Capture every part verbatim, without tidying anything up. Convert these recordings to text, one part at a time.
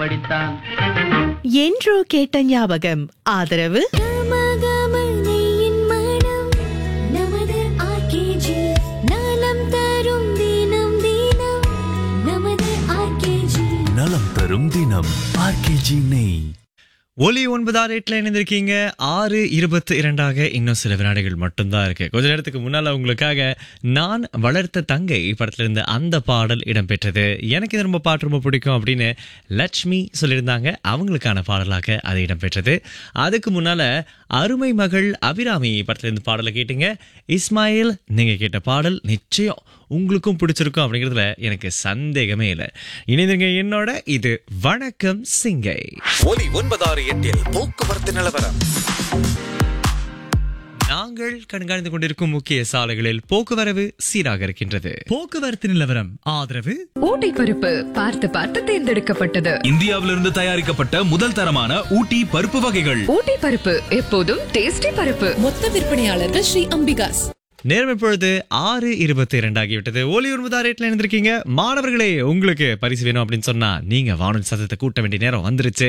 படித்தான். என்றோ கேட்ட ஞாபகம். ஆதரவு கமகமனையின் மனம் நமது ஆர்கேஜி. நலம் தரும் தினம் தினம் நமது ஆர்கேஜி. நலம் தரும் தினம் ஆர்கேஜி நெய். ஒலி ஒன்பதாறு எட்டுல இணைந்திருக்கீங்க. ஆறு இருபத்தி இரண்டாக இன்னும் சில வினாடிகள் மட்டும்தான் இருக்கு. கொஞ்ச நேரத்துக்கு முன்னால உங்களுக்காக நான் வளர்த்த தங்கை படத்துல இருந்த அந்த பாடல் இடம்பெற்றது. எனக்கு இது ரொம்ப பாட்டு ரொம்ப பிடிக்கும் அப்படின்னு லட்சுமி சொல்லியிருந்தாங்க. அவங்களுக்கான பாடலாக அது இடம்பெற்றது. அதுக்கு முன்னால அருமை மகள் அபிராமி படத்துல இருந்து பாடலை கேட்டீங்க. இஸ்மாயில், நீங்க கேட்ட பாடல் நிச்சயம் உங்களுக்கும் பிடிச்சிருக்கும் அப்படிங்கிறதுல எனக்கு சந்தேகமே இல்லை. இணைந்திருங்க என்னோட. இது வணக்கம் சிங்கை. ஒலி ஒன்பதாறு எட்டில் போக்குவரத்து நிலவரம். நாங்கள் கண்காணித்து கொண்டிருக்கும் முக்கிய சாலைகளில் போக்குவரவு சீராக இருக்கின்றது. போக்குவரத்து நிலவரம் ஆதரவு ஊட்டி பருப்பு பார்த்து பார்த்து தேர்ந்தெடுக்கப்பட்டது. இந்தியாவிலிருந்து தயாரிக்கப்பட்ட முதல் தரமான ஊட்டி பருப்பு வகைகள். ஊட்டி பருப்பு எப்போதும் டேஸ்டி பருப்பு. மொத்த விற்பனையாளர்கள் ஸ்ரீ அம்பிகாஸ். நேரம் இப்பொழுது ஆறு இருபத்தி இரண்டு ஆகிவிட்டது. ஒலி ஒன்பதாறு எட்டுல இருந்திருக்கீங்க. மாணவர்களே, உங்களுக்கு பரிசு வேணும் அப்படின்னு சொன்னா நீங்க வானொலி சத்தத்தை கூட்ட வேண்டிய நேரம் வந்துருச்சு.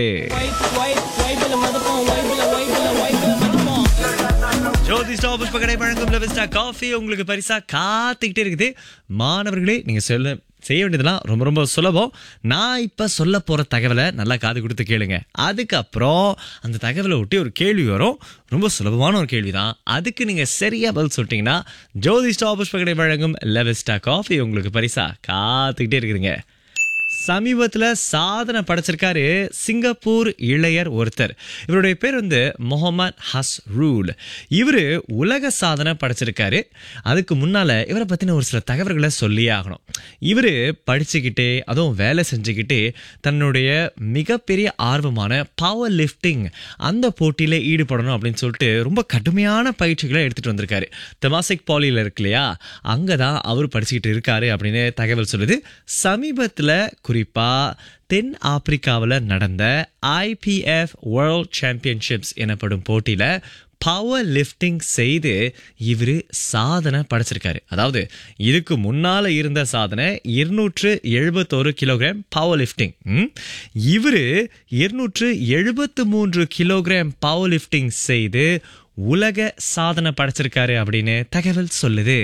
ஜோதி ஸ்டாப் புஷ்பகடை வழங்கும் லெவஸ்டா காஃபி உங்களுக்கு பரிசா காத்துக்கிட்டே இருக்குது. மாணவர்களே, நீங்க சொல்ல செய்ய வேண்டியதெல்லாம் ரொம்ப ரொம்ப சுலபம். நான் இப்ப சொல்ல போற தகவலை நல்லா காது கொடுத்து கேளுங்க. அதுக்கப்புறம் அந்த தகவலை ஒட்டி ஒரு கேள்வி வரும். ரொம்ப சுலபமான ஒரு கேள்விதான். அதுக்கு நீங்க சரியா பதில் சொல்லிட்டீங்கன்னா ஜோதி ஸ்டாப் புஷ்பகடை வழங்கும் லெவஸ்டா காஃபி உங்களுக்கு பரிசா காத்துக்கிட்டே இருக்குதுங்க. சமீபத்துல சாதனை படைச்சிருக்காரு சிங்கப்பூர் இளையர் ஒருத்தர். இவருடைய பேர் வந்து முகமது ஹஸ்ரூல். இவரு உலக சாதனை படைச்சிருக்காரு. அதுக்கு முன்னால இவரை பத்தின ஒரு சில தகவல்களை சொல்லியே ஆகணும். இவரு படிச்சுக்கிட்டே அதுவும் வேலை செஞ்சுக்கிட்டே தன்னுடைய மிகப்பெரிய ஆர்வமான பவர் லிஃப்டிங் அந்த போட்டியில ஈடுபடணும் அப்படின்னு சொல்லிட்டு ரொம்ப கடுமையான பயிற்சிகளை எடுத்துட்டு வந்திருக்காரு. தெமாசிக் பாலியில இருக்கு இல்லையா, அங்கதான் அவர் படிச்சுக்கிட்டு இருக்காரு அப்படின்னு தகவல் சொல்லுது. சமீபத்துல குறிப்பா தென் ஆப்பிரிக்காவில் நடந்த ஐபிஎஃப் வேர்ல்ட் சாம்பியன்ஷிப்ஸ் எனப்படும் போட்டியில பவர் லிஃப்டிங் செய்து இவரு சாதனை படைச்சிருக்காரு. அதாவது இதுக்கு முன்னால இருந்த சாதனை இருநூற்று எழுபத்தோரு கிலோகிராம் பவர் லிஃப்டிங். இவரு இருநூற்று எழுபத்து மூன்று கிலோகிராம் பவர் லிஃப்டிங் செய்து உலக சாதனை படைச்சிருக்காரு அப்படின்னு தகவல் சொல்லுது.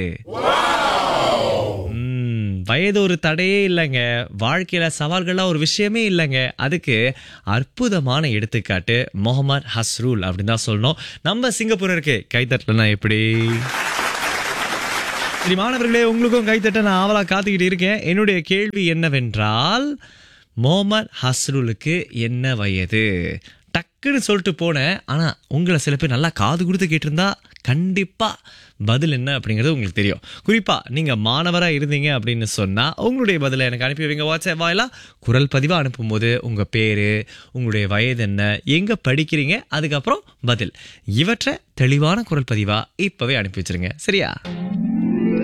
வயது ஒரு தடையே இல்லைங்க. வாழ்க்கையில சவால்கள்லாம் ஒரு விஷயமே இல்லைங்க. அதுக்கு அற்புதமான எடுத்துக்காட்டு முகமது ஹஸ்ரூல் அப்படின்னு தான் சொல்லணும். நம்ம சிங்கப்பூருக்கு கைத்தட்டலன்னா எப்படி? சரி மாணவர்களே, உங்களுக்கும் கைத்தட்ட நான் ஆவலா காத்துக்கிட்டு இருக்கேன். என்னுடைய கேள்வி என்னவென்றால், முகமது ஹஸ்ரூலுக்கு என்ன வயது? டக்குன்னு சொல்லிட்டு போனேன். ஆனா உங்களை சில பேர் நல்லா காது கொடுத்து கேட்டிருந்தா கண்டிப்பா பதில் என்ன அப்படிங்கிறது உங்களுக்கு தெரியும். குறிப்பா நீங்க மாணவரா இருந்தீங்க அப்படின்னு சொன்னா உங்களுடைய பதிலை எனக்கு அனுப்பி வைங்க. வாட்ஸ்அப் வாயிலா குரல் பதிவா அனுப்பும் போது உங்க பேரு, உங்களுடைய வயது என்ன, எங்க படிக்கிறீங்க, அதுக்கப்புறம் பதில், இவற்றை தெளிவான குரல் பதிவா இப்பவே அனுப்பி வச்சிருங்க. சரியா?